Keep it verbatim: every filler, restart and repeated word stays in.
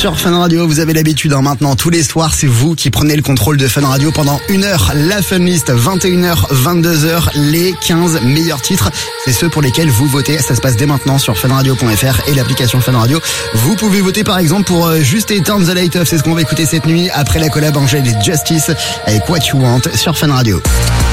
sur Fun Radio. Vous avez l'habitude, hein, maintenant, tous les soirs, c'est vous qui prenez le contrôle de Fun Radio pendant une heure. La Fun List, vingt et une heures, vingt-deux heures, les quinze meilleurs titres. C'est ceux pour lesquels vous votez. Ça se passe dès maintenant sur fun radio point f r et l'application Fun Radio. Vous pouvez voter par exemple pour euh, Juste et Turn the Light Off. C'est ce qu'on va écouter cette nuit après la collab Angèle et Justice avec What You Want sur Fun Radio.